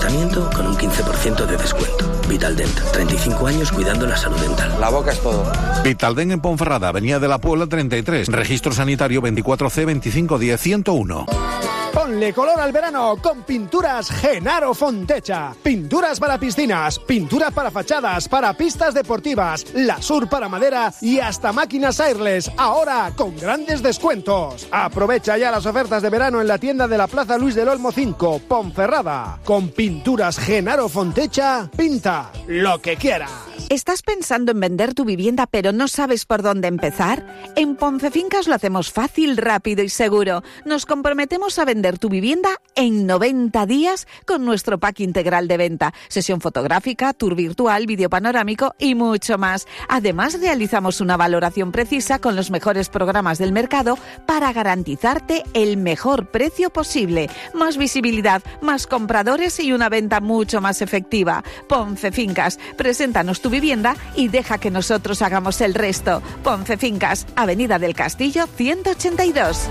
tratamiento con un 15% de descuento. Vitaldent, 35 años cuidando la salud dental. La boca es todo. Vitaldent en Ponferrada, Avenida de la Puebla 33. Registro sanitario 24C 2510 101. Ponle color al verano con Pinturas Genaro Fontecha. Pinturas para piscinas, pinturas para fachadas, para pistas deportivas, Lasur para madera y hasta máquinas airless. Ahora con grandes descuentos. Aprovecha ya las ofertas de verano en la tienda de la Plaza Luis del Olmo 5, Ponferrada. Con Pinturas Genaro Fontecha, pinta lo que quieras. ¿Estás pensando en vender tu vivienda pero no sabes por dónde empezar? En Poncefincas lo hacemos fácil, rápido y seguro. Nos comprometemos a vender tu vivienda en 90 días con nuestro pack integral de venta. Sesión fotográfica, tour virtual, vídeo panorámico y mucho más. Además, realizamos una valoración precisa con los mejores programas del mercado para garantizarte el mejor precio posible. Más visibilidad, más compradores y una venta mucho más efectiva. Poncefincas, preséntanos tu vivienda y deja que nosotros hagamos el resto. Poncefincas, Avenida del Castillo 182.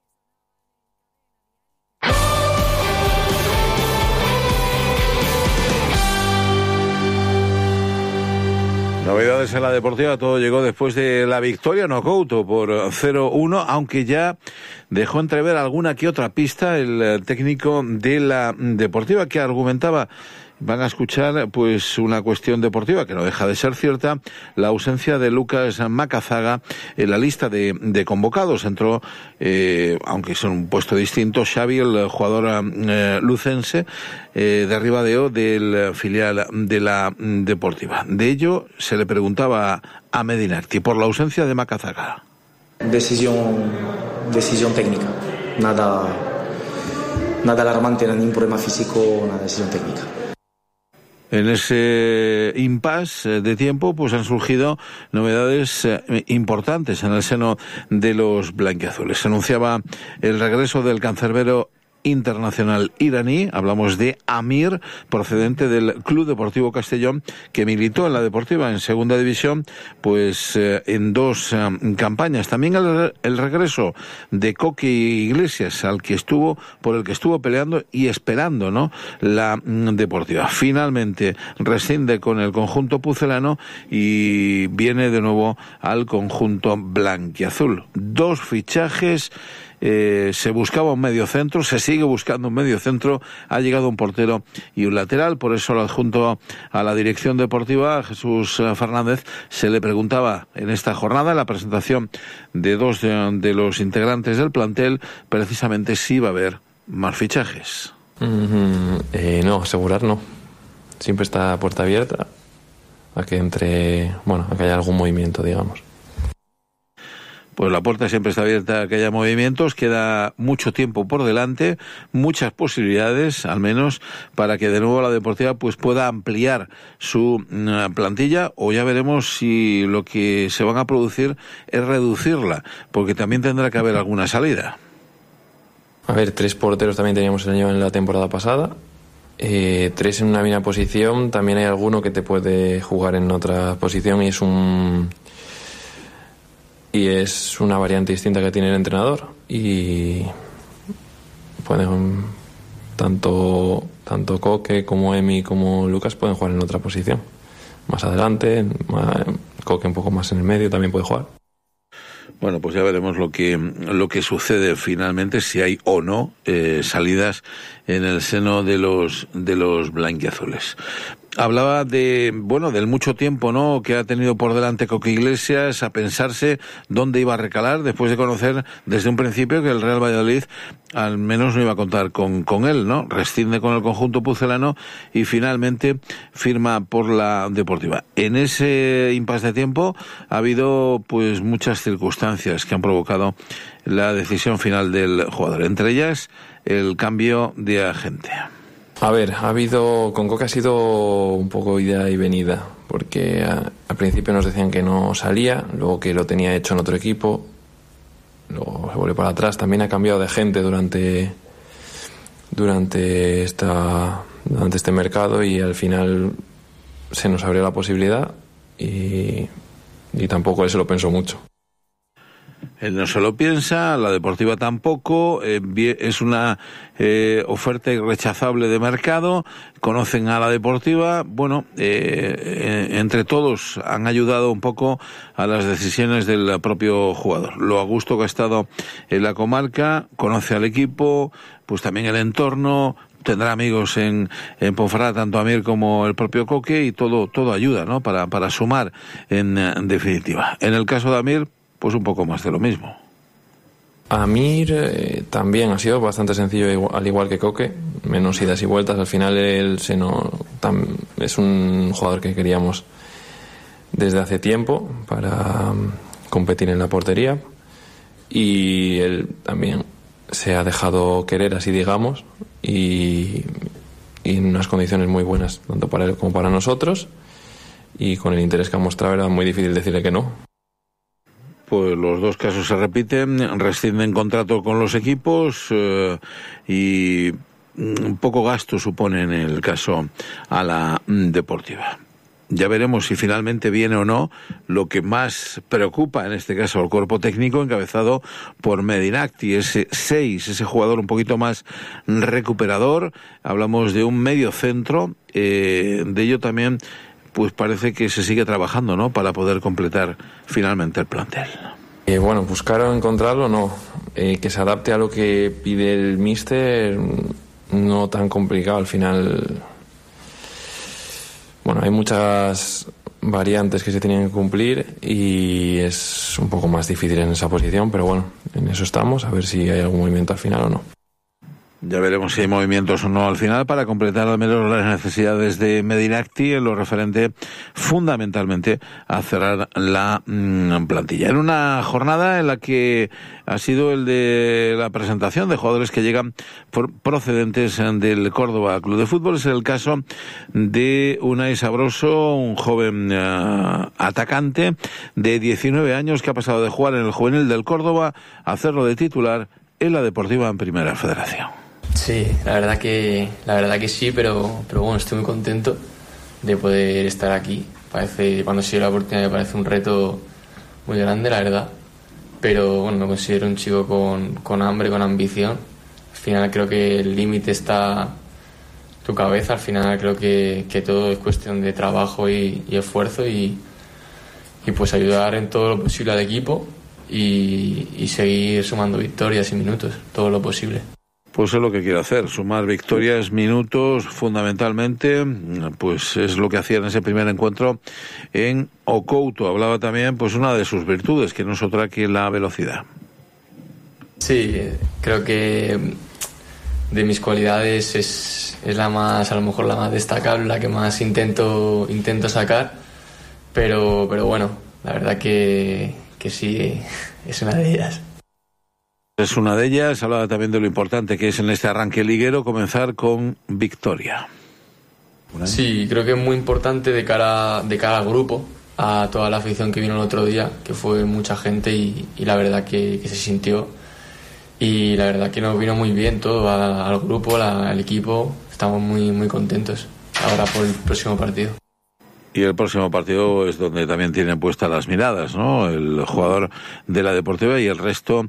Novedades en la deportiva, todo llegó después de la victoria Nocouto por 0-1, aunque ya dejó entrever alguna que otra pista el técnico de la deportiva que argumentaba. Van a escuchar pues una cuestión deportiva que no deja de ser cierta, la ausencia de Lucas Macazaga en la lista de convocados. Entró, aunque es un puesto distinto, Xavi, el jugador lucense de Ribadeo del filial de la deportiva. De ello se le preguntaba a Medinacti por la ausencia de Macazaga. Decisión técnica, nada alarmante, ningún problema físico, una decisión técnica. En ese impasse de tiempo pues han surgido novedades importantes en el seno de los blanquiazules. Se anunciaba el regreso del cancerbero internacional iraní, hablamos de Amir, procedente del Club Deportivo Castellón, que militó en la Deportiva en Segunda División, pues en dos campañas. También el regreso de Coqui Iglesias, por el que estuvo peleando y esperando, ¿no?, la Deportiva. Finalmente rescinde con el conjunto pucelano y viene de nuevo al conjunto blanquiazul. Dos fichajes. Se buscaba un mediocentro, se sigue buscando un mediocentro, ha llegado un portero y un lateral, por eso lo adjunto a la dirección deportiva, Jesús Fernández, se le preguntaba en esta jornada, en la presentación de dos de los integrantes del plantel, precisamente si iba a haber más fichajes. No, asegurar no. Siempre está puerta abierta a que a que haya algún movimiento, digamos. Pues la puerta siempre está abierta a que haya movimientos, queda mucho tiempo por delante, muchas posibilidades, al menos, para que de nuevo la Deportiva pues pueda ampliar su plantilla, o ya veremos si lo que se van a producir es reducirla, porque también tendrá que haber alguna salida. A ver, 3 porteros también teníamos el año en la temporada pasada, 3 en una misma posición, también hay alguno que te puede jugar en otra posición y es una variante distinta que tiene el entrenador y pueden tanto Coque como Emi como Lucas pueden jugar en otra posición más adelante, Coque un poco más en el medio también puede jugar. Bueno, pues ya veremos lo que sucede finalmente, si hay o no salidas en el seno de los blanquiazules. Hablaba del mucho tiempo, ¿no?, que ha tenido por delante Coque Iglesias, a pensarse dónde iba a recalar, después de conocer desde un principio que el Real Valladolid al menos no iba a contar con él, ¿no? Rescinde con el conjunto pucelano y finalmente firma por la Deportiva. En ese impasse de tiempo ha habido pues muchas circunstancias que han provocado la decisión final del jugador, entre ellas el cambio de agente. A ver, con Coque ha sido un poco ida y venida, porque al principio nos decían que no salía, luego que lo tenía hecho en otro equipo, luego se volvió para atrás, también ha cambiado de gente durante este mercado y al final se nos abrió la posibilidad y tampoco él se lo pensó mucho. Él no se lo piensa, la Deportiva tampoco, es una oferta irrechazable de mercado, conocen a la Deportiva, bueno, entre todos han ayudado un poco a las decisiones del propio jugador. Lo a gusto que ha estado en la comarca, conoce al equipo, pues también el entorno, tendrá amigos en Ponferrada, tanto Amir como el propio Coque, y todo ayuda, ¿no? Para sumar en definitiva. En el caso de Amir, pues un poco más de lo mismo. Amir también ha sido bastante sencillo, al igual que Coque, menos idas y vueltas. Al final él es un jugador que queríamos desde hace tiempo para competir en la portería, y él también se ha dejado querer, así digamos, y en unas condiciones muy buenas, tanto para él como para nosotros, y con el interés que ha mostrado era muy difícil decirle que no. Pues los dos casos se repiten, rescinden contrato con los equipos y un poco gasto supone en el caso a la Deportiva. Ya veremos si finalmente viene o no. Lo que más preocupa en este caso al cuerpo técnico encabezado por Medinacti, ese jugador un poquito más recuperador. Hablamos de un medio centro, de ello también pues parece que se sigue trabajando, ¿no?, para poder completar finalmente el plantel. Bueno, buscar o encontrarlo no, que se adapte a lo que pide el míster, no tan complicado al final. Bueno, hay muchas variantes que se tienen que cumplir y es un poco más difícil en esa posición, pero bueno, en eso estamos, a ver si hay algún movimiento al final o no. Ya veremos si hay movimientos o no al final para completar al menos las necesidades de Medinacti en lo referente fundamentalmente a cerrar la plantilla. En una jornada en la que ha sido el de la presentación de jugadores que llegan procedentes del Córdoba Club de Fútbol. Es el caso de Unai Sabroso, un joven atacante de 19 años que ha pasado de jugar en el juvenil del Córdoba a hacerlo de titular en la Deportiva en Primera Federación. Sí, la verdad que sí, pero bueno, estoy muy contento de poder estar aquí. Cuando se dio la oportunidad me parece un reto muy grande, la verdad. Pero bueno, me considero un chico con hambre, con ambición. Al final creo que el límite está tu cabeza. Al final creo que todo es cuestión de trabajo y esfuerzo y pues ayudar en todo lo posible al equipo y seguir sumando victorias y minutos, todo lo posible. Pues es lo que quiero hacer, sumar victorias, minutos, fundamentalmente, pues es lo que hacía en ese primer encuentro en Ocouto. Hablaba también, pues una de sus virtudes, que no es otra que la velocidad. Sí, creo que de mis cualidades es la más, a lo mejor la más destacable, la que más intento sacar, pero bueno, la verdad que sí, es una de ellas. Es una de ellas. Hablaba también de lo importante que es en este arranque liguero comenzar con victoria. Sí, creo que es muy importante de cara al grupo, a toda la afición que vino el otro día, que fue mucha gente y la verdad que se sintió. Y la verdad que nos vino muy bien todo, al grupo, al equipo. Estamos muy, muy contentos ahora por el próximo partido. Y el próximo partido es donde también tienen puestas las miradas, ¿no? El jugador de la Deportiva y el resto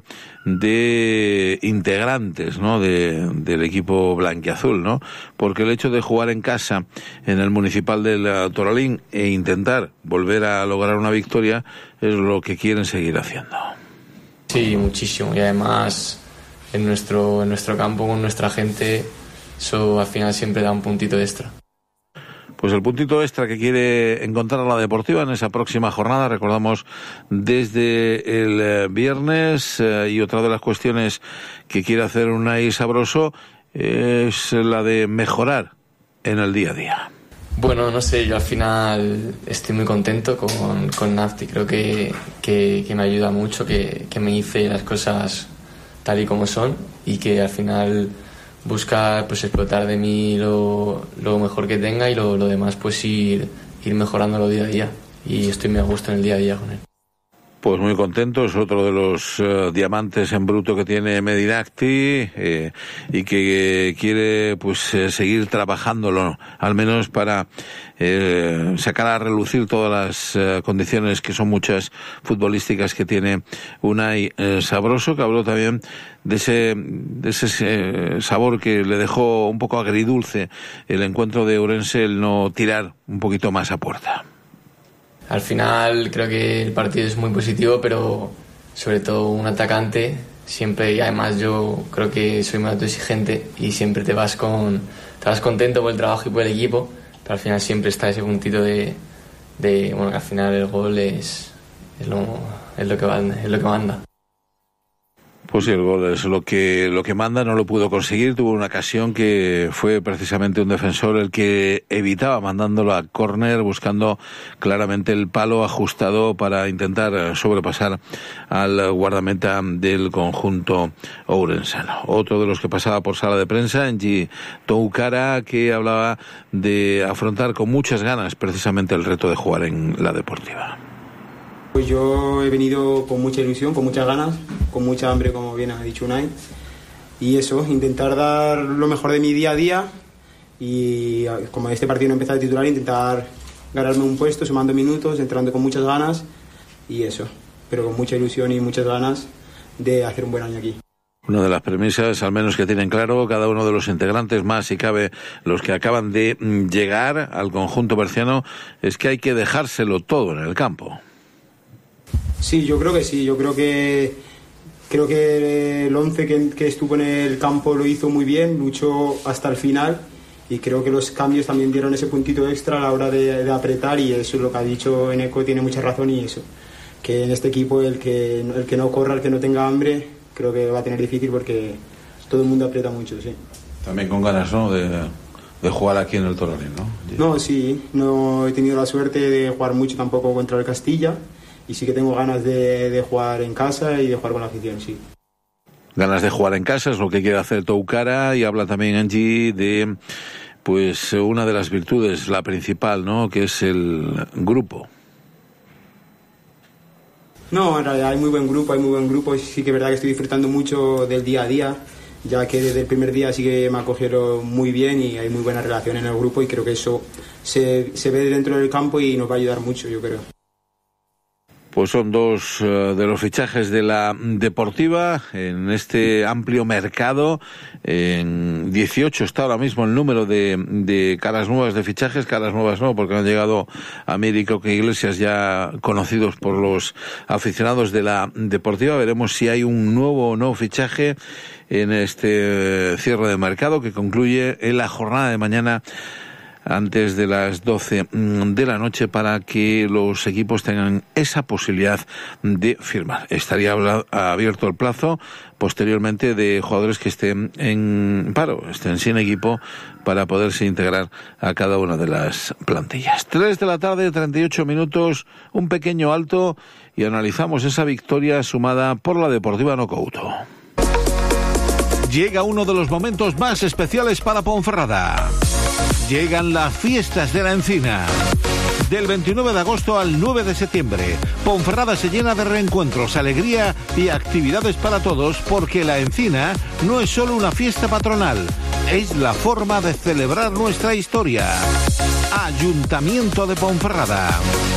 de integrantes, ¿no?, del equipo blanquiazul, ¿no? Porque el hecho de jugar en casa en el Municipal del Toralín e intentar volver a lograr una victoria es lo que quieren seguir haciendo. Sí, muchísimo. Y además en nuestro campo con nuestra gente, eso al final siempre da un puntito extra. Pues el puntito extra que quiere encontrar la Deportiva en esa próxima jornada, recordamos desde el viernes, y otra de las cuestiones que quiere hacer Unai Sabroso es la de mejorar en el día a día. Bueno, no sé, yo al final estoy muy contento con Nafti, creo que me ayuda mucho, que me dice las cosas tal y como son y que al final buscar pues explotar de mí lo mejor que tenga y lo demás pues ir mejorándolo día a día, y estoy muy a gusto en el día a día con él. Pues muy contento, es otro de los diamantes en bruto que tiene Medinacti y que quiere pues seguir trabajándolo, al menos para sacar a relucir todas las condiciones, que son muchas, futbolísticas, que tiene Unai Sabroso, que habló también de ese sabor que le dejó un poco agridulce el encuentro de Ourense, el no tirar un poquito más a puerta. Al final creo que el partido es muy positivo, pero sobre todo un atacante siempre, y además yo creo que soy muy autoexigente y siempre te vas contento por el trabajo y por el equipo, pero al final siempre está ese puntito de bueno, que al final el gol es lo que manda. Pues sí, el gol es lo que manda, no lo pudo conseguir, tuvo una ocasión que fue precisamente un defensor el que evitaba, mandándolo a córner, buscando claramente el palo ajustado para intentar sobrepasar al guardameta del conjunto ourensano. Otro de los que pasaba por sala de prensa, Engi Toukara, que hablaba de afrontar con muchas ganas precisamente el reto de jugar en la Deportiva. Pues yo he venido con mucha ilusión, con muchas ganas, con mucha hambre, como bien ha dicho Unai, y eso, intentar dar lo mejor de mi día a día, y como este partido no empezó de titular, intentar ganarme un puesto, sumando minutos, entrando con muchas ganas, y eso, pero con mucha ilusión y muchas ganas de hacer un buen año aquí. Una de las premisas, al menos que tienen claro cada uno de los integrantes, más si cabe los que acaban de llegar al conjunto berciano, es que hay que dejárselo todo en el campo. Sí, yo creo que sí, creo que el 11 que estuvo en el campo lo hizo muy bien, luchó hasta el final, y creo que los cambios también dieron ese puntito extra a la hora de apretar, y eso es lo que ha dicho Eneco, tiene mucha razón, y eso, que en este equipo el que no corra, el que no tenga hambre, creo que va a tener difícil porque todo el mundo aprieta mucho, sí. También con ganas, ¿no?, de jugar aquí en el Toralín, ¿no? No, sí, no he tenido la suerte de jugar mucho tampoco contra el Castilla, y sí que tengo ganas de jugar en casa y de jugar con la afición, sí. Ganas de jugar en casa es lo que quiere hacer Toukara, y habla también Engi de pues una de las virtudes, la principal, ¿no?, que es el grupo. No, en realidad hay muy buen grupo, y sí que es verdad que estoy disfrutando mucho del día a día, ya que desde el primer día sí que me acogieron muy bien y hay muy buena relación en el grupo, y creo que eso se ve dentro del campo y nos va a ayudar mucho, yo creo. Pues son dos de los fichajes de la Deportiva en este amplio mercado. En 18 está ahora mismo el número de caras nuevas de fichajes, caras nuevas no, porque han llegado Amir y Coque Iglesias, ya conocidos por los aficionados de la Deportiva. Veremos si hay un nuevo o no fichaje en este cierre de mercado que concluye en la jornada de mañana antes de las 12 de la noche, para que los equipos tengan esa posibilidad de firmar. Estaría abierto el plazo posteriormente de jugadores que estén en paro, estén sin equipo, para poderse integrar a cada una de las plantillas. 3 de la tarde, 38 minutos, un pequeño alto, y analizamos esa victoria sumada por la Deportiva No Couto. Llega uno de los momentos más especiales para Ponferrada. Llegan las fiestas de la Encina. Del 29 de agosto al 9 de septiembre, Ponferrada se llena de reencuentros, alegría y actividades para todos, porque la Encina no es solo una fiesta patronal, es la forma de celebrar nuestra historia. Ayuntamiento de Ponferrada.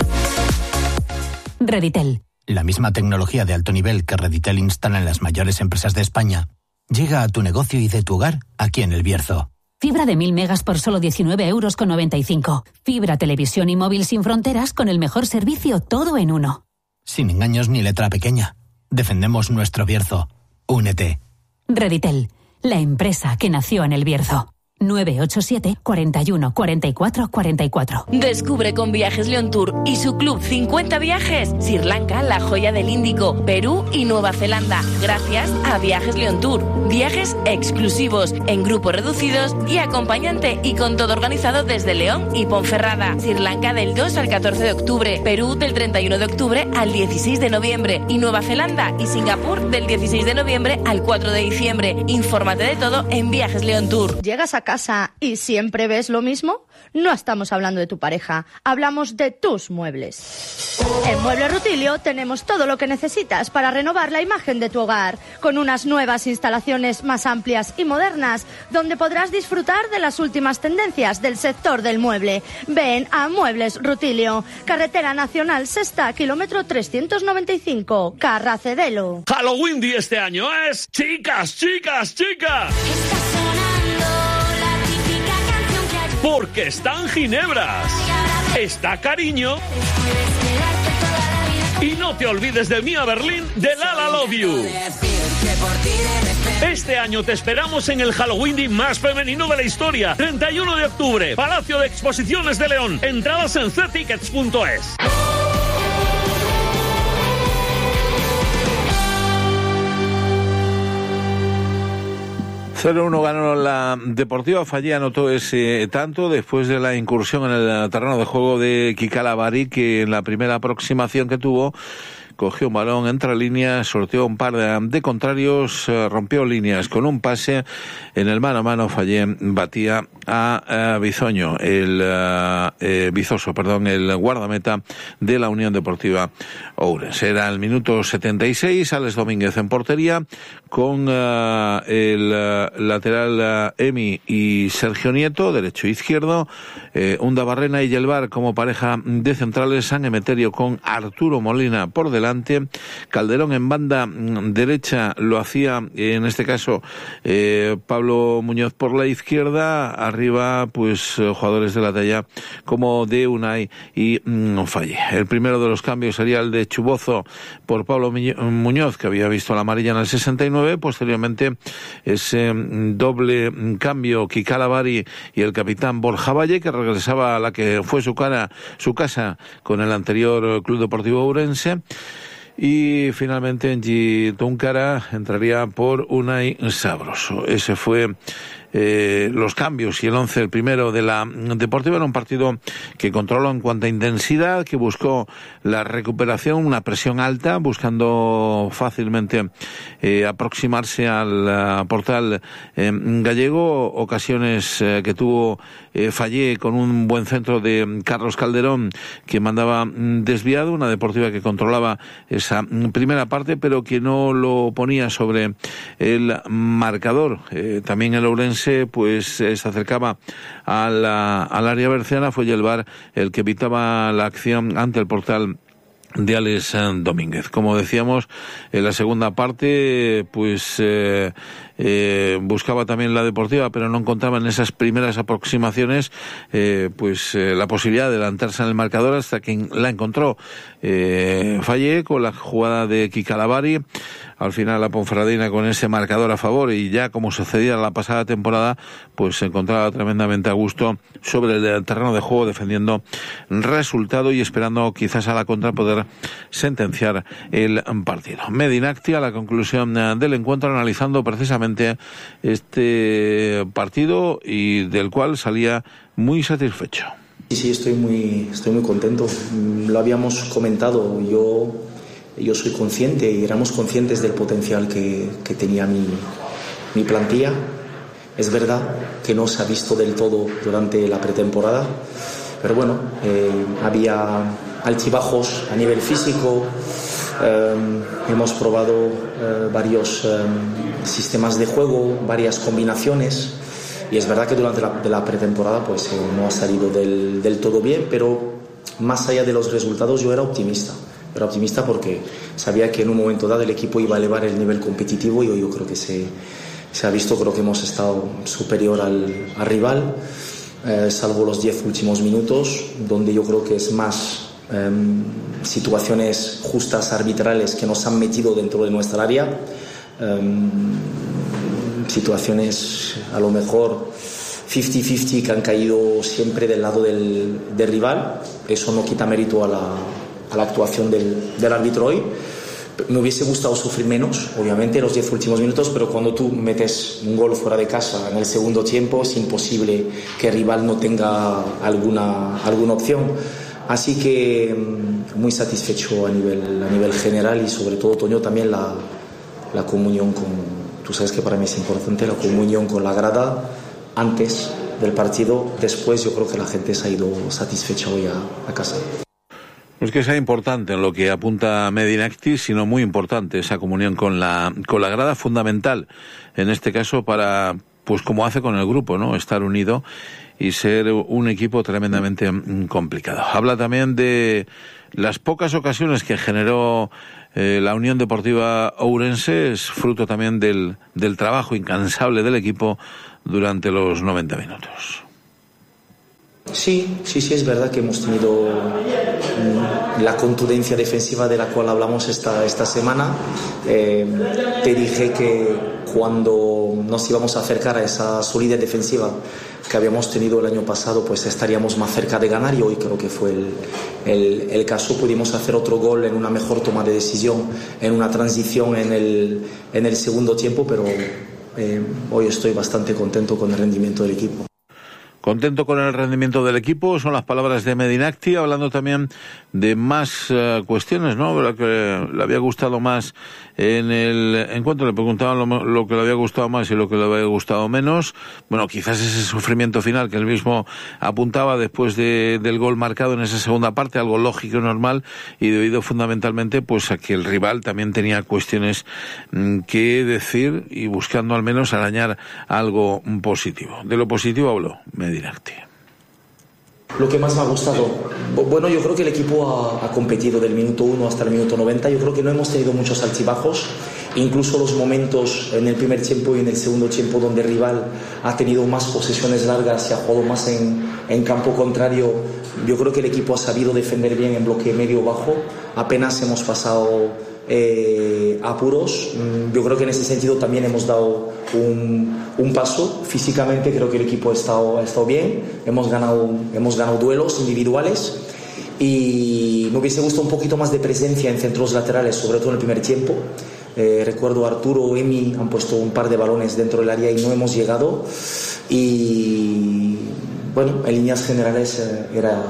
Reditel. La misma tecnología de alto nivel que Reditel instala en las mayores empresas de España llega a tu negocio y de tu hogar aquí en El Bierzo. Fibra de 1000 megas por solo 19,95 €. Fibra, televisión y móvil sin fronteras con el mejor servicio, todo en uno. Sin engaños ni letra pequeña. Defendemos nuestro Bierzo. Únete. Reditel, la empresa que nació en El Bierzo. 987 41 44 44. Descubre con Viajes León Tour y su club 50 viajes Sri Lanka, la joya del Índico, Perú y Nueva Zelanda, gracias a Viajes León Tour. Viajes exclusivos, en grupos reducidos y acompañante, y con todo organizado desde León y Ponferrada. Sri Lanka del 2 al 14 de octubre, Perú del 31 de octubre al 16 de noviembre y Nueva Zelanda y Singapur del 16 de noviembre al 4 de diciembre. Infórmate de todo en Viajes León Tour. ¿Llegas a casa y siempre ves lo mismo? No estamos hablando de tu pareja, hablamos de tus muebles. En Muebles Rutilio tenemos todo lo que necesitas para renovar la imagen de tu hogar, con unas nuevas instalaciones más amplias y modernas, donde podrás disfrutar de las últimas tendencias del sector del mueble. Ven a Muebles Rutilio, Carretera Nacional Sexta, kilómetro 395, Carracedelo. Halloween de este año es Chicas, Chicas, Chicas. Porque están Ginebras, está Cariño y no te olvides de Mía Berlín de Lala Love You. Este año te esperamos en el Halloween más femenino de la historia. 31 de octubre, Palacio de Exposiciones de León. Entradas en ctickets.es. 0-1 ganó la Deportiva Fallé, anotó ese tanto después de la incursión en el terreno de juego de Kikala Bari, que en la primera aproximación que tuvo cogió un balón entre líneas, sorteó un par de contrarios, rompió líneas con un pase. En el mano a mano Fallé batía a Bizoño, Vizoso, el guardameta de la Unión Deportiva Ourense. Era el minuto 76, Alex Domínguez en portería, con el lateral Emi y Sergio Nieto, derecho e izquierdo, Unda Barrena y Yelvar como pareja de centrales, San Emeterio con Arturo Molina por delante, Calderón en banda derecha lo hacía, en este caso, Pablo Muñoz por la izquierda, arriba pues jugadores de la talla como de Unai y Fallé. El primero de los cambios sería el de Chubozo por Pablo Muñoz, que había visto la amarilla en el 69, posteriormente ese doble cambio, Kikala Bari y el capitán Borja Valle, que regresaba a la que fue su casa con el anterior Club Deportivo Ourense. Y finalmente Engi Túncara entraría por Unai Sabroso. Ese fue los cambios y el 11, el primero de la Deportiva. Era un partido que controló en cuanto a intensidad, que buscó la recuperación, una presión alta, buscando fácilmente aproximarse al portal gallego. Ocasiones que tuvo Fallé con un buen centro de Carlos Calderón, que mandaba desviado. Una Deportiva que controlaba esa primera parte, pero que no lo ponía sobre el marcador. También el Ourense pues se acercaba al área berciana. Fue Yelvar el que evitaba la acción ante el portal de Alex Domínguez. Como decíamos, en la segunda parte pues buscaba también la Deportiva, pero no encontraba en esas primeras aproximaciones la posibilidad de adelantarse en el marcador, hasta que la encontró Fallé con la jugada de Kikala Bari. Al final la Ponferradina, con ese marcador a favor, y ya como sucedía la pasada temporada, pues se encontraba tremendamente a gusto sobre el terreno de juego, defendiendo resultado y esperando quizás a la contra poder sentenciar el partido. Medinacti a la conclusión del encuentro, analizando precisamente este partido y del cual salía muy satisfecho. Sí, estoy muy contento. Lo habíamos comentado. Yo soy consciente y éramos conscientes del potencial que tenía mi plantilla. Es verdad que no se ha visto del todo durante la pretemporada, pero bueno, había altibajos a nivel físico. Hemos probado varios sistemas de juego, varias combinaciones, y es verdad que durante la pretemporada pues no ha salido del todo bien, pero más allá de los resultados yo era optimista porque sabía que en un momento dado el equipo iba a elevar el nivel competitivo, y yo creo que se ha visto. Creo que hemos estado superior al rival, salvo los 10 últimos minutos, donde yo creo que es más situaciones justas arbitrales que nos han metido dentro de nuestra área, situaciones a lo mejor 50-50 que han caído siempre del lado del rival. Eso no quita mérito a la actuación del árbitro hoy. Me hubiese gustado sufrir menos, obviamente, los 10 últimos minutos, pero cuando tú metes un gol fuera de casa en el segundo tiempo, es imposible que el rival no tenga alguna opción. Así que muy satisfecho a nivel general, y sobre todo, Toño, también la comunión con... Tú sabes que para mí es importante la comunión con la grada, antes del partido. Después yo creo que la gente se ha ido satisfecha hoy a casa. No es que sea importante en lo que apunta Medinacti, sino muy importante esa comunión con la grada, fundamental en este caso para, pues como hace con el grupo, ¿no? Estar unido y ser un equipo tremendamente complicado. Habla también de las pocas ocasiones que generó la Unión Deportiva Ourense, es fruto también del trabajo incansable del equipo durante los 90 minutos. Sí, es verdad que hemos tenido la contundencia defensiva de la cual hablamos esta semana. Te dije que cuando nos íbamos a acercar a esa solidez defensiva que habíamos tenido el año pasado, pues estaríamos más cerca de ganar, y hoy creo que fue el caso. Pudimos hacer otro gol en una mejor toma de decisión, en una transición en el segundo tiempo, pero hoy estoy bastante contento con el rendimiento del equipo. Contento con el rendimiento del equipo, son las palabras de Medinacti, hablando también de más cuestiones, ¿no? Lo que le había gustado más en el encuentro, le preguntaban lo que le había gustado más y lo que le había gustado menos. Bueno, quizás ese sufrimiento final que él mismo apuntaba después del gol marcado en esa segunda parte, algo lógico y normal, y debido fundamentalmente pues a que el rival también tenía cuestiones que decir y buscando al menos arañar algo positivo. De lo positivo habló Medinacti. Lo que más me ha gustado, bueno, yo creo que el equipo ha competido del minuto 1 hasta el minuto 90. Yo creo que no hemos tenido muchos altibajos, incluso los momentos en el primer tiempo y en el segundo tiempo donde el rival ha tenido más posesiones largas y ha jugado más en campo contrario. Yo creo que el equipo ha sabido defender bien en bloque medio-bajo. Apenas hemos pasado apuros. Yo creo que en ese sentido también hemos dado un paso. Físicamente creo que el equipo ha estado bien, hemos ganado duelos individuales, y me hubiese gustado un poquito más de presencia en centros laterales, sobre todo en el primer tiempo. Recuerdo Arturo o Emi han puesto un par de balones dentro del área y no hemos llegado, y bueno, en líneas generales era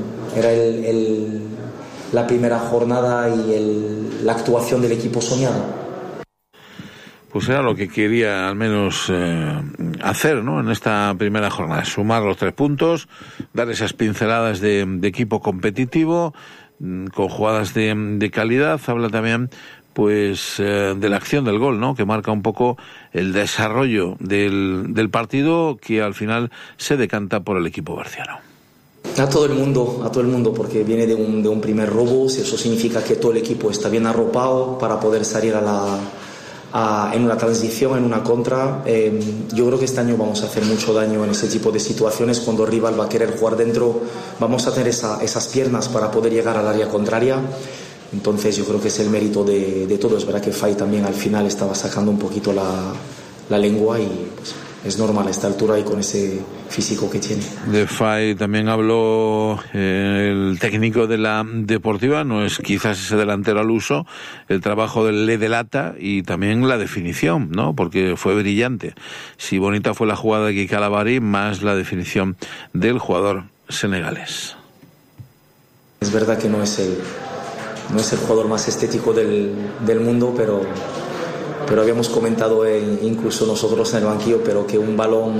la primera jornada y la actuación del equipo soñada. Pues era lo que quería al menos hacer, ¿no? En esta primera jornada, sumar los 3 puntos, dar esas pinceladas de equipo competitivo, con jugadas de calidad. Habla también pues de la acción del gol, ¿no? Que marca un poco el desarrollo del partido, que al final se decanta por el equipo berciano. A todo el mundo, porque viene de un primer robo. Eso significa que todo el equipo está bien arropado para poder salir en una transición, en una contra. Yo creo que este año vamos a hacer mucho daño en ese tipo de situaciones. Cuando el rival va a querer jugar dentro, vamos a tener esas piernas para poder llegar al área contraria. Entonces yo creo que es el mérito de todo. Es verdad que Fay también al final estaba sacando un poquito la lengua, y pues es normal a esta altura y con ese físico que tiene. De Fay también habló el técnico de la Deportiva. No es quizás ese delantero al uso, el trabajo le delata, y también la definición, ¿no? Porque fue brillante. Si bonita fue la jugada de Kikalabari, más la definición del jugador senegalés. Es verdad que no es el jugador más estético del mundo, pero habíamos comentado incluso nosotros en el banquillo, pero que un balón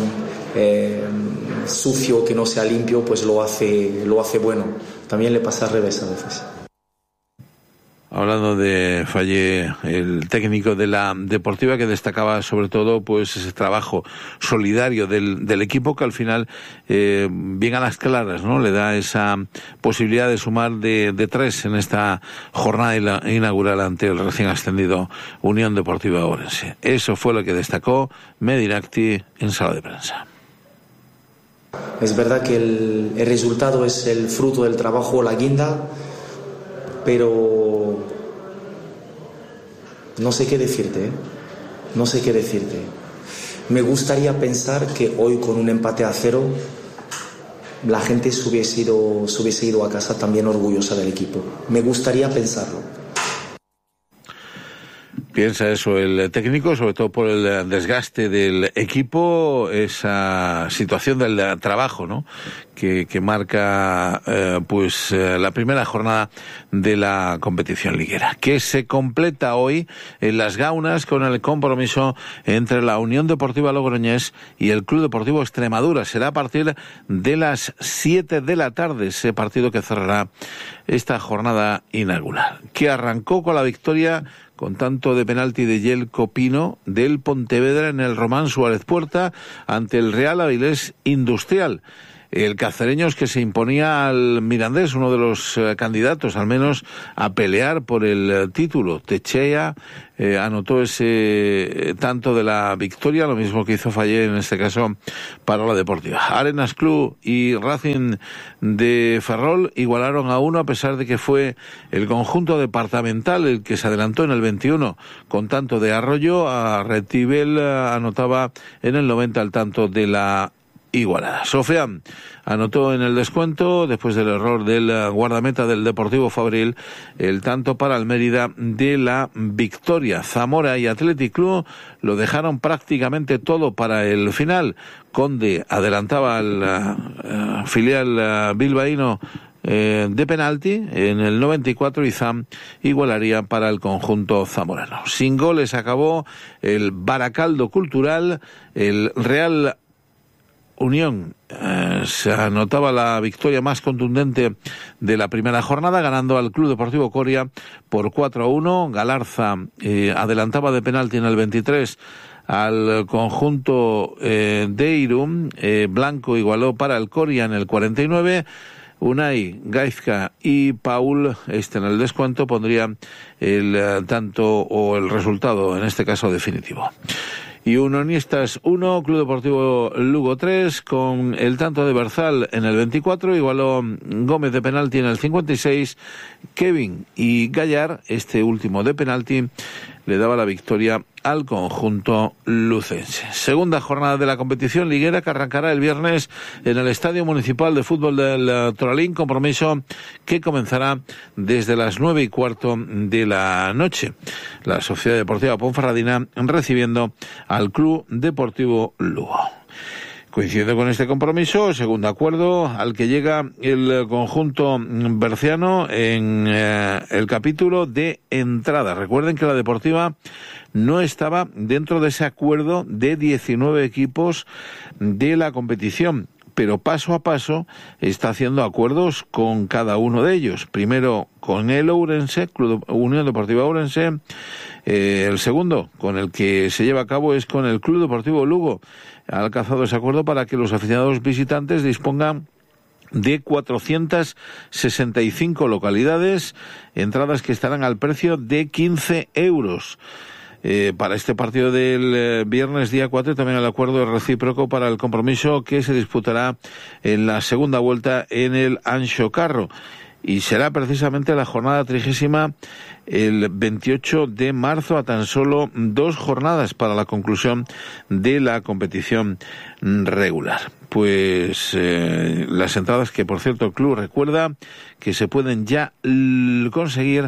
sucio, que no sea limpio, pues lo hace bueno. También le pasa al revés a veces. Hablando de Fallé, el técnico de la Deportiva, que destacaba sobre todo pues ese trabajo solidario del equipo, que al final bien a las claras, ¿no? Le da esa posibilidad de sumar de 3 en esta jornada inaugural ante el recién ascendido Unión Deportiva Ourense. Eso fue lo que destacó Medinacti en sala de prensa. Es verdad que el resultado es el fruto del trabajo, la guinda, pero no sé qué decirte. Me gustaría pensar que hoy, con un empate a 0, la gente se hubiese ido a casa también orgullosa del equipo. Me gustaría pensarlo. Piensa eso el técnico, sobre todo por el desgaste del equipo, esa situación del trabajo, ¿no? Que marca la primera jornada de la competición liguera, que se completa hoy en Las Gaunas con el compromiso entre la Unión Deportiva Logroñés y el Club Deportivo Extremadura. Será a partir de las 7 de la tarde ese partido que cerrará esta jornada inaugural, que arrancó con la victoria con tanto de penalti de Yelko Pino del Pontevedra en el Román Suárez Puerta ante el Real Avilés Industrial. El Cacereños que se imponía al Mirandés, uno de los candidatos al menos a pelear por el título. Techea anotó ese tanto de la victoria, lo mismo que hizo Fallé en este caso para la Deportiva. Arenas Club y Racing de Ferrol igualaron a 1 a pesar de que fue el conjunto departamental el que se adelantó en el 21 con tanto de Arroyo. A Retibel anotaba en el 90 el tanto de la igualada. Sofian anotó en el descuento, después del error del guardameta del Deportivo Fabril, el tanto para el Mérida de la victoria. Zamora y Athletic Club lo dejaron prácticamente todo para el final. Conde adelantaba al filial bilbaíno de penalti en el 94 y Zam igualaría para el conjunto zamorano. Sin goles acabó el Baracaldo Cultural. El Real Unión se anotaba la victoria más contundente de la primera jornada, ganando al Club Deportivo Coria por 4-1. Galarza adelantaba de penalti en el 23 al conjunto de Irún. Blanco igualó para el Coria en el 49. Unai, Gaizka y Paul, en el descuento, pondrían el tanto o el resultado, en este caso definitivo. Y Unionistas 1, Club Deportivo Lugo 3, con el tanto de Berzal en el 24, igualó Gómez de penalti en el 56, Kevin y Gallar, este último de penalti, le daba la victoria al conjunto lucense. Segunda jornada de la competición liguera que arrancará el viernes en el Estadio Municipal de Fútbol del Toralín, compromiso que comenzará desde las 9:15 de la noche. La Sociedad Deportiva Ponferradina recibiendo al Club Deportivo Lugo. Coincidiendo con este compromiso, segundo acuerdo al que llega el conjunto berciano en el capítulo de entrada. Recuerden que la Deportiva no estaba dentro de ese acuerdo de 19 equipos de la competición, pero paso a paso está haciendo acuerdos con cada uno de ellos. Primero con el Ourense, Unión Deportiva Ourense. El segundo con el que se lleva a cabo es con el Club Deportivo Lugo. Ha alcanzado ese acuerdo para que los aficionados visitantes dispongan de 465 localidades, entradas que estarán al precio de 15 euros. Para este partido del viernes día 4 también el acuerdo recíproco para el compromiso que se disputará en la segunda vuelta en el Anxo Carro. Y será precisamente la jornada 30ª el 28 de marzo, a tan solo 2 jornadas para la conclusión de la competición regular. Pues las entradas que, por cierto, el club recuerda que se pueden ya conseguir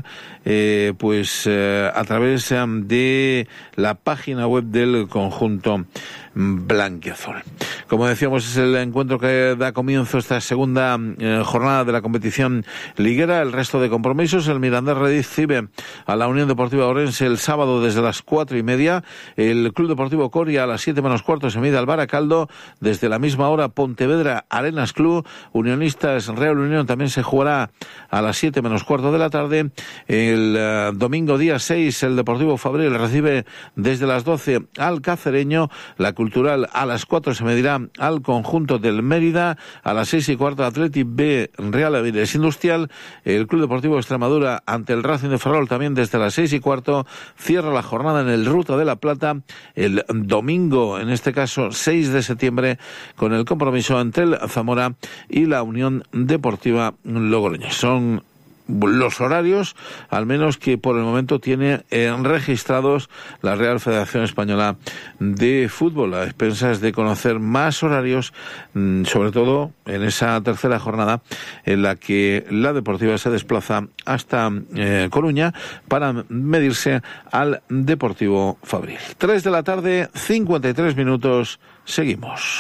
a través de la página web del conjunto blanquiazul. Como decíamos, es el encuentro que da comienzo esta segunda jornada de la competición liguera. El resto de compromisos, el Mirandés recibe a la Unión Deportiva Ourense el sábado desde las 4:30. El Club Deportivo Coria a las 7 menos cuarto se mide al Baracaldo. Desde la misma hora Pontevedra Arenas Club. Unionistas Real Unión también se jugará a las 7 menos cuarto de la tarde. El domingo día 6 el Deportivo Fabril recibe desde las 12 al Cacereño. La Cultural a las 4 se medirá al conjunto del Mérida. A las 6:15 Athletic B Real Avilés Industrial. El Club Deportivo Extremadura ante el Racing de Ferrol también desde las 6:15. Cierra la jornada en el Ruta de la Plata el domingo, en este caso 6 de septiembre, con el compromiso entre el Zamora y la Unión Deportiva Logroñés. Son los horarios, al menos que por el momento tiene registrados la Real Federación Española de Fútbol, a expensas de conocer más horarios, sobre todo en esa tercera jornada en la que la Deportiva se desplaza hasta Coruña para medirse al Deportivo Fabril. 3 de la tarde, 53 minutos, seguimos.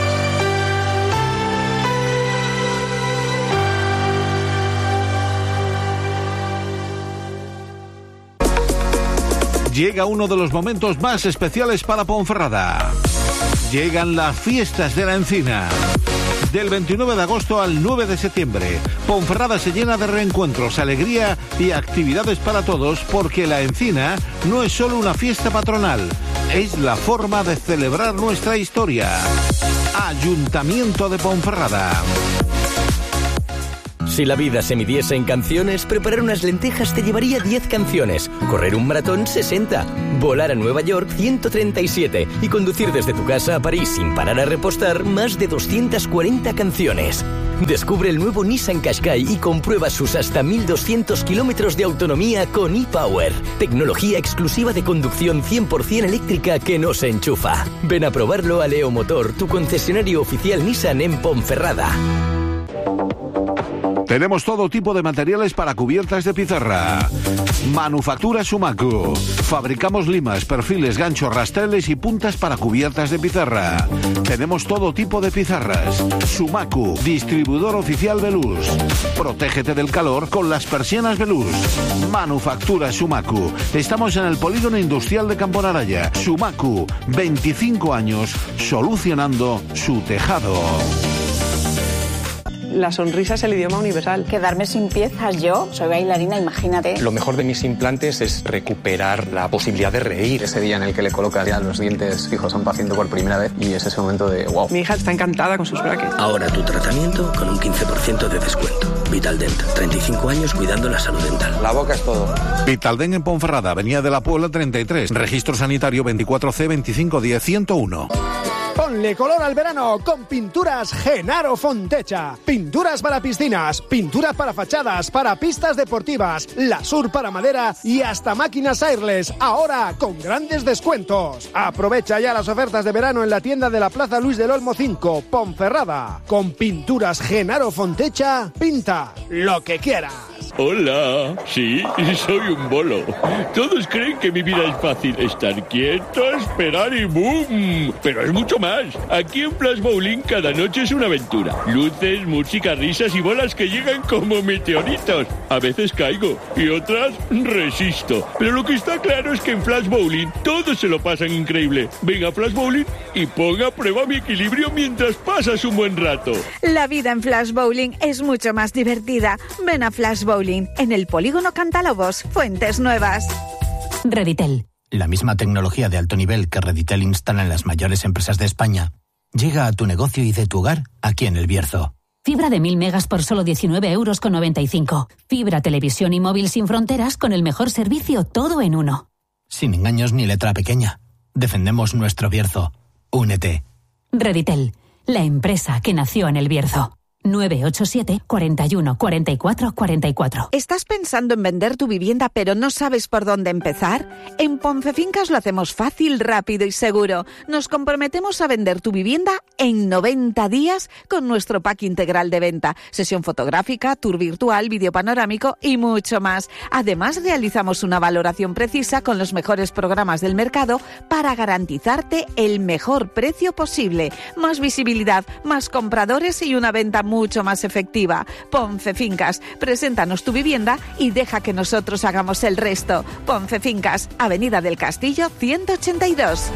Llega uno de los momentos más especiales para Ponferrada. Llegan las fiestas de la Encina. Del 29 de agosto al 9 de septiembre, Ponferrada se llena de reencuentros, alegría y actividades para todos, porque la Encina no es solo una fiesta patronal, es la forma de celebrar nuestra historia. Ayuntamiento de Ponferrada. Si la vida se midiese en canciones, preparar unas lentejas te llevaría 10 canciones, correr un maratón 60, volar a Nueva York 137 y conducir desde tu casa a París sin parar a repostar más de 240 canciones. Descubre el nuevo Nissan Qashqai y comprueba sus hasta 1.200 kilómetros de autonomía con ePower, tecnología exclusiva de conducción 100% eléctrica que no se enchufa. Ven a probarlo a Leo Motor, tu concesionario oficial Nissan en Ponferrada. Tenemos todo tipo de materiales para cubiertas de pizarra. Manufactura Sumacu. Fabricamos limas, perfiles, ganchos, rastreles y puntas para cubiertas de pizarra. Tenemos todo tipo de pizarras. Sumacu, distribuidor oficial Veluz. Protégete del calor con las persianas Veluz. Manufactura Sumacu. Estamos en el Polígono Industrial de Camponaraya. Sumacu, 25 años solucionando su tejado. La sonrisa es el idioma universal. Quedarme sin piezas, yo soy bailarina, imagínate. Lo mejor de mis implantes es recuperar la posibilidad de reír. Ese día en el que le colocas ya los dientes fijos a un paciente por primera vez y es ese momento de wow. Mi hija está encantada con sus brackets. Ahora tu tratamiento con un 15% de descuento. Vitaldent, 35 años cuidando la salud dental. La boca es todo. Vitaldent en Ponferrada, Avenida de la Puebla 33, registro sanitario 24C 2510 101. Ponle color al verano con Pinturas Genaro Fontecha. Pinturas para piscinas, pinturas para fachadas, para pistas deportivas, Lasur para madera y hasta máquinas airless. Ahora con grandes descuentos. Aprovecha ya las ofertas de verano en la tienda de la Plaza Luis del Olmo 5, Ponferrada. Con Pinturas Genaro Fontecha, pinta lo que quieras. Hola, sí, soy un bolo. Todos creen que mi vida es fácil. Estar quieto, esperar y ¡boom! Pero es mucho más. Aquí en Flash Bowling cada noche es una aventura. Luces, música, risas y bolas que llegan como meteoritos. A veces caigo y otras resisto. Pero lo que está claro es que en Flash Bowling todos se lo pasan increíble. Ven a Flash Bowling y ponga a prueba mi equilibrio mientras pasas un buen rato. La vida en Flash Bowling es mucho más divertida. Ven a Flash Bowling en el Polígono Cantalobos, Fuentes Nuevas. Reditel. La misma tecnología de alto nivel que Reditel instala en las mayores empresas de España llega a tu negocio y de tu hogar aquí en El Bierzo. Fibra de 1000 megas por solo 19,95 €. Fibra, televisión y móvil sin fronteras con el mejor servicio, todo en uno. Sin engaños ni letra pequeña. Defendemos nuestro Bierzo. Únete. Reditel, la empresa que nació en El Bierzo. 987 41 44 44. ¿Estás pensando en vender tu vivienda pero no sabes por dónde empezar? En Poncefincas lo hacemos fácil, rápido y seguro. Nos comprometemos a vender tu vivienda en 90 días con nuestro pack integral de venta, sesión fotográfica, tour virtual, vídeo panorámico y mucho más. Además, realizamos una valoración precisa con los mejores programas del mercado para garantizarte el mejor precio posible, más visibilidad, más compradores y una venta mucho más efectiva. Poncefincas, preséntanos tu vivienda y deja que nosotros hagamos el resto. Poncefincas, Avenida del Castillo 182.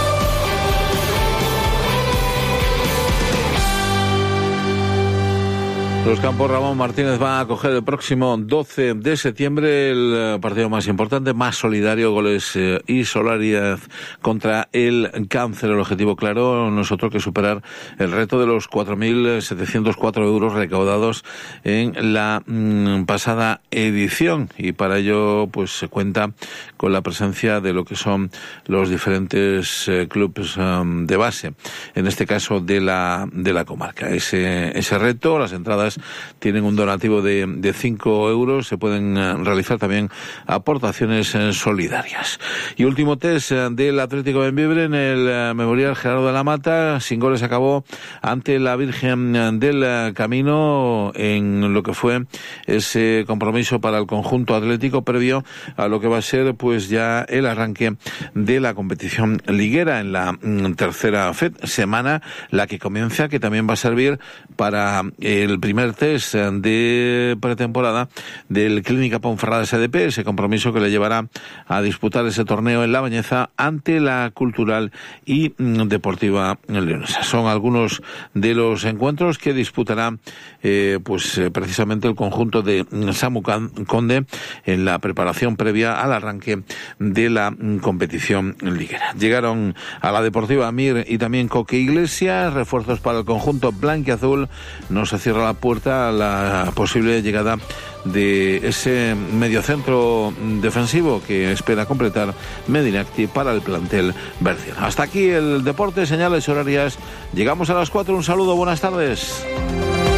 Los Campos Ramón Martínez va a acoger el próximo 12 de septiembre el partido más importante, más solidario, goles y solidaridad contra el cáncer. El objetivo claro no es otro que superar el reto de los 4.704 euros recaudados en la pasada edición, y para ello pues se cuenta con la presencia de lo que son los diferentes clubes de base, en este caso de la comarca. Ese reto, las entradas participadas tienen un donativo de 5 euros. Se pueden realizar también aportaciones solidarias. Y último test del Atlético Bembibre en el Memorial Gerardo de la Mata. Sin goles acabó ante la Virgen del Camino en lo que fue ese compromiso para el conjunto atlético previo a lo que va a ser pues ya el arranque de la competición liguera en la tercera semana, la que comienza, que también va a servir para el primer test de pretemporada del Clínica Ponferrada SDP, ese compromiso que le llevará a disputar ese torneo en La Bañeza ante la Cultural y Deportiva Leonesa. Son algunos de los encuentros que disputará precisamente el conjunto de Samu Conde en la preparación previa al arranque de la competición liguera. Llegaron a la Deportiva Mir y también Coque Iglesias, refuerzos para el conjunto blanquiazul. No se cierra la puerta a la posible llegada de ese mediocentro defensivo que espera completar Medinacti para el plantel berciano. Hasta aquí el deporte, señales horarias. Llegamos a las 4. Un saludo, buenas tardes.